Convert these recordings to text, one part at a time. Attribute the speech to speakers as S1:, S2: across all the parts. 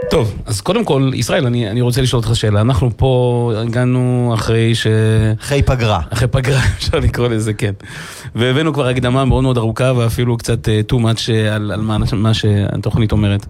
S1: טוב, אז קודם כל, ישראל, אני רוצה לשאול אותך שאלה. אנחנו פה הגענו אחרי
S2: אחרי פגרה.
S1: אחרי פגרה, אפשר לקרוא לזה, כן. והבאנו כבר הקדמה מאוד מאוד ארוכה, ואפילו קצת too much על מה שהתוכנית אומרת.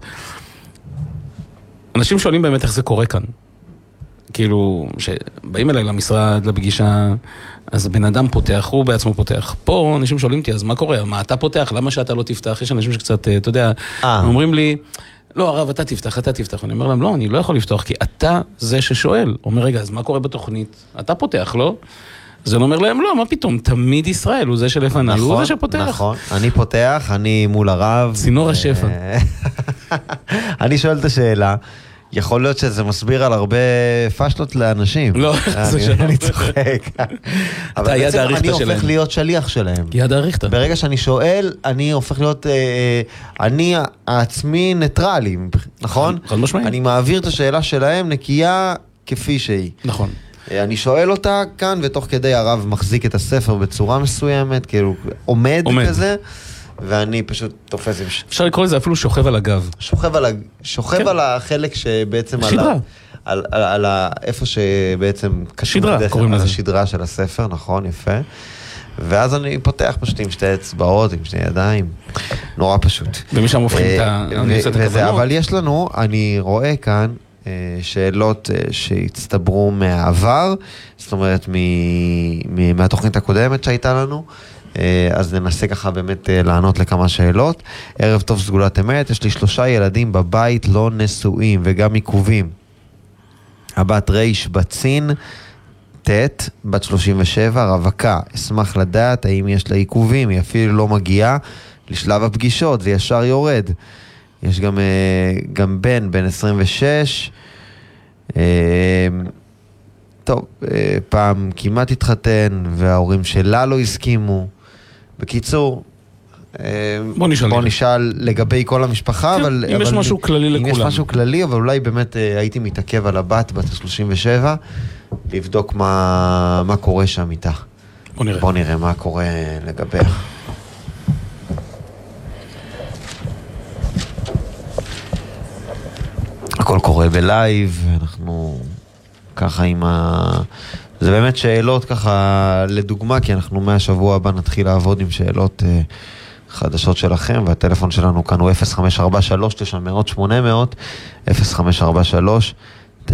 S1: אנשים שואלים באמת איך זה קורה כאן. כאילו, שבאים אליי למשרד, לפגישה, אז בן אדם פותח, הוא בעצמו פותח. פה אנשים שואלים אותי, אז מה קורה? מה אתה פותח? למה שאתה לא תפתח? יש אנשים שקצת, אתה יודע, אומרים לי, לא, הרב, אתה תפתח. אני אומר להם, לא, אני לא יכול לפתוח, כי אתה זה ששואל. אומר, רגע, אז מה קורה בתוכנית? אתה פותח, לא? אז אני אומר להם, לא, מה פתאום? תמיד ישראל הוא זה שלפניי, הוא זה שפותח.
S2: נכון, אני פותח, אני מול הרב.
S1: צינור השפע.
S2: אני שואל את השאלה, יכול להיות שזה מסביר על הרבה פשלות לאנשים.
S1: לא, זה שלא.
S2: אני צוחק. אבל בעצם אני הופך להיות שליח שלהם.
S1: יד האריכתא.
S2: ברגע שאני שואל, אני הופך להיות, אני עצמי ניטרלי, נכון?
S1: חד משמעית.
S2: אני מעביר את השאלה שלהם נקייה כפי שהיא.
S1: נכון.
S2: אני שואל אותה כאן, ותוך כדי הרב מחזיק את הספר בצורה מסוימת, כאילו עומד. כזה. ואני פשוט תופס עם...
S1: אפשר לקרוא לזה אפילו שוכב על הגב.
S2: שוכב על החלק שבעצם...
S1: שדרה.
S2: על איפה שבעצם...
S1: שדרה, קוראים לזה.
S2: השדרה של הספר, נכון, יפה. ואז אני פותח פשוט עם שתי אצבעות, עם שני ידיים. נורא פשוט.
S1: ומשם הופכים את הכוונות.
S2: אבל יש לנו, אני רואה כאן, שאלות שהצטברו מהעבר, זאת אומרת, מהתוכנית הקודמת שהייתה לנו, אז ננסה ככה באמת לענות לכמה שאלות. ערב טוב סגולת אמת, יש לי 3 ילדים בבית לא נשואים וגם עיכובים. הבת ריש בצין, תת, בת 37, רווקה. אשמח לדעת האם יש לה עיכובים, היא אפילו לא מגיעה לשלב הפגישות, זה ישר יורד. יש גם בן 26, טוב, פעם כמעט התחתן וההורים שלה לא הסכימו. בקיצור,
S1: בוא
S2: נשאל לגבי כל המשפחה,
S1: כן,
S2: אבל...
S1: אם יש משהו כללי לכולם.
S2: אם יש משהו כללי, אבל אולי באמת הייתי מתעכב על בת ה-37, לבדוק מה קורה שם איתה. בוא נראה מה קורה לגביה. הכל קורה בלייב, אנחנו ככה עם זה באמת שאלות ככה לדוגמה, כי אנחנו מהשבוע הבא נתחיל לעבוד עם שאלות חדשות שלכם, והטלפון שלנו כאן הוא 0543-900-800, 0543-900-800.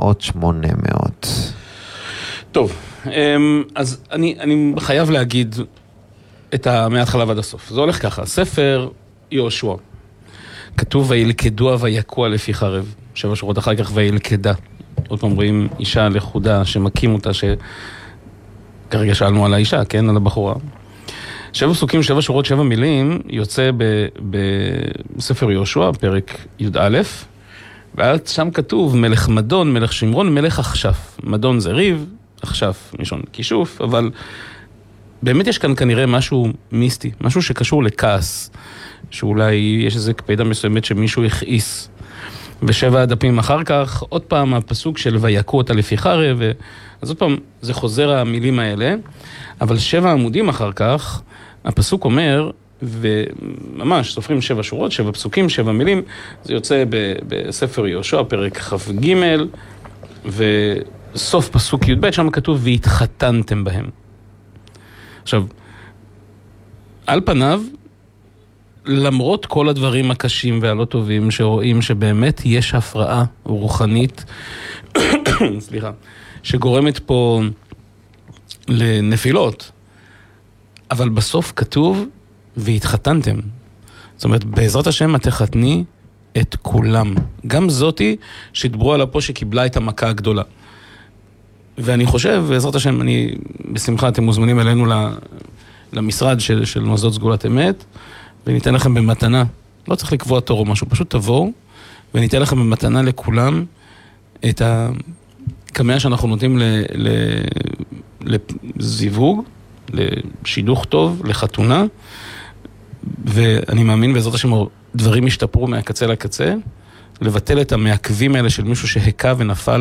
S1: טוב, אז אני חייב להגיד מההתחלה ועד הסוף. זה הולך ככה, ספר יהושע. כתוב וילכדוה ויקוע לפי חרב, 7 שורות אחר כך וילכדה. עוד פעם רואים אישה לחודה שמקים אותה, שכרגע שאלנו על האישה, כן? על הבחורה. 7 פסוקים, 7 שורות, 7 מילים, יוצא בספר יהושע, פרק י"א, ואז שם כתוב מלך מדון, מלך שמרון, מלך אכשף. מדון זה ריב, אכשף מישון כישוף, אבל באמת יש כאן כנראה משהו מיסטי, משהו שקשור לכעס, שאולי יש איזו קפידה מסוימת שמישהו הכעיס. ו7 הדפים אחר כך, עוד פעם הפסוק של ויקעו אותה לפי חרב, אז עוד פעם זה חוזר המילים האלה, אבל 7 עמודים אחר כך, הפסוק אומר, וממש סופרים 7 שורות, 7 פסוקים, 7 מילים, זה יוצא בספר יהושע, פרק כ"ג, וסוף פסוק י"ב, שם כתוב והתחתנתם בהם. עכשיו, על פניו, למרות כל הדברים הקשים והלא טובים שרואים שבאמת יש הפרעה רוחנית, סליחה, שגורמת פה לנפילות, אבל בסוף כתוב והתחתנתם. זאת אומרת, בעזרת השם את תחתני את כולם. גם זאתי שדברו עליו פה שקיבלה את המכה הגדולה. ואני חושב, בעזרת השם, בשמחה אתם מוזמנים אלינו למשרד של מוסדות סגולת אמת, וניתן לכם במתנה, לא צריך לקבוע תור או משהו, פשוט תבואו, וניתן לכם במתנה לכולם את הקמאה שאנחנו נותנים לזיווג, לשידוך טוב, לחתונה, ואני מאמין בעזרת השם דברים ישתפרו מהקצה לקצה, לבטל את המעכבים האלה של מישהו שהקה ונפל